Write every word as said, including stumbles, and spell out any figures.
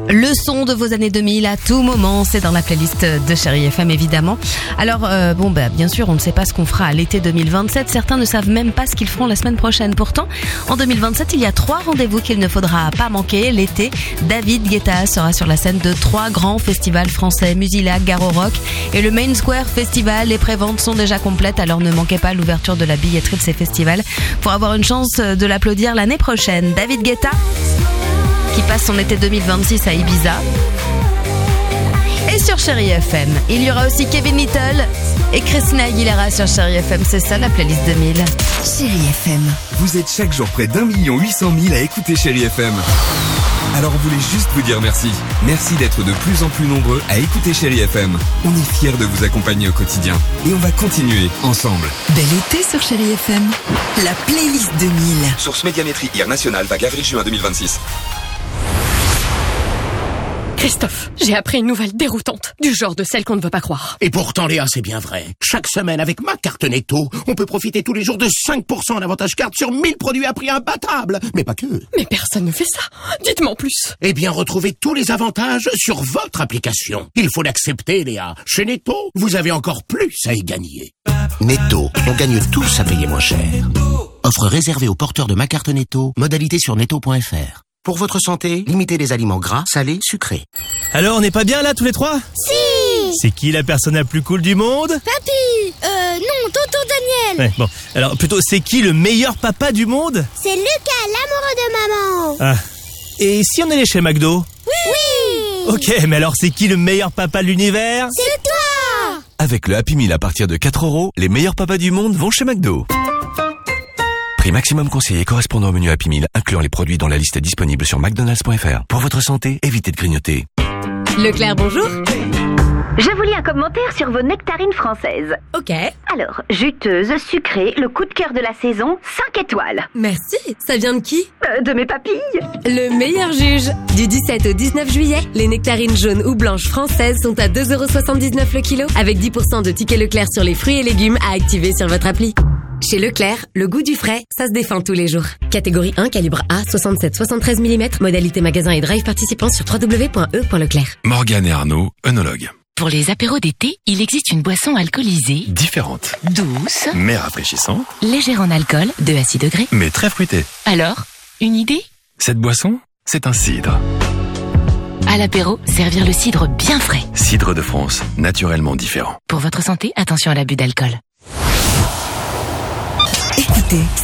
Le son de vos années deux mille à tout moment, c'est dans la playlist de Chérie F M évidemment. Alors euh, bon bah bien sûr on ne sait pas ce qu'on fera à l'été deux mille vingt-sept, certains ne savent même pas ce qu'ils feront la semaine prochaine. Pourtant en deux mille vingt-sept il y a trois rendez-vous qu'il ne faudra pas manquer. L'été, David Guetta sera sur la scène de trois grands festivals français, Musilac, Garo Rock et le Main Square Festival. Les préventes sont déjà complètes, alors ne manquez pas l'ouverture de la billetterie de ces festivals pour avoir une chance de l'applaudir l'année prochaine. David Guetta qui passe son été deux mille vingt-six à Ibiza. Et sur Chérie F M, il y aura aussi Kevin Little et Christina Aguilera sur Chérie F M. C'est ça la playlist deux mille. Chérie F M. Vous êtes chaque jour près d'un million huit cent mille à écouter Chérie F M. Alors on voulait juste vous dire merci. Merci d'être de plus en plus nombreux à écouter Chérie F M. On est fiers de vous accompagner au quotidien. Et on va continuer ensemble. Bel été sur Chérie F M. La playlist deux mille. Source Médiamétrie I R nationale, vague avril-juin deux mille vingt-six. Christophe, j'ai appris une nouvelle déroutante, du genre de celle qu'on ne veut pas croire. Et pourtant, Léa, c'est bien vrai. Chaque semaine, avec ma carte Netto, on peut profiter tous les jours de cinq pour cent d'avantage carte sur mille produits à prix imbattable. Mais pas que. Mais personne ne fait ça. Dites-moi en plus. Eh bien, retrouvez tous les avantages sur votre application. Il faut l'accepter, Léa. Chez Netto, vous avez encore plus à y gagner. Netto, on gagne tous à payer moins cher. Offre réservée aux porteurs de ma carte Netto. Modalité sur netto point f r. Pour votre santé, limitez les aliments gras, salés, sucrés. Alors, on n'est pas bien là tous les trois ? Si. C'est qui la personne la plus cool du monde ? Papy. Euh, non, tonton Daniel. Ouais, bon. Alors, plutôt, c'est qui le meilleur papa du monde ? C'est Lucas, l'amoureux de maman. Ah. Et si on allait chez McDo ? Oui. Oui. Ok, mais alors c'est qui le meilleur papa de l'univers ? C'est toi. Avec le Happy Meal à partir de quatre euros, les meilleurs papas du monde vont chez McDo. Prix maximum conseillé correspondant au menu Happy Meal, incluant les produits dont la liste est disponible sur mcdonalds point f r. Pour votre santé, évitez de grignoter. Leclerc, bonjour. Je vous lis un commentaire sur vos nectarines françaises. Ok. Alors, juteuse, sucrée, le coup de cœur de la saison, cinq étoiles. Merci. Ça vient de qui ? Euh, de mes papilles. Le meilleur juge. Du dix-sept au dix-neuf juillet, les nectarines jaunes ou blanches françaises sont à deux euros soixante-dix-neuf le kilo, avec dix pour cent de tickets Leclerc sur les fruits et légumes à activer sur votre appli. Chez Leclerc, le goût du frais, ça se défend tous les jours. Catégorie un, calibre A, soixante-sept soixante-treize millimètres, modalité magasin et drive participant sur w w w point e point leclerc. Morgane et Arnaud, œnologues. Pour les apéros d'été, il existe une boisson alcoolisée, Différente, douce, mais rafraîchissante, légère en alcool, deux à six degrés. mais très fruitée. Alors, une idée ? Cette boisson, c'est un cidre. À l'apéro, servir le cidre bien frais. Cidre de France, naturellement différent. Pour votre santé, attention à l'abus d'alcool. Écoutez,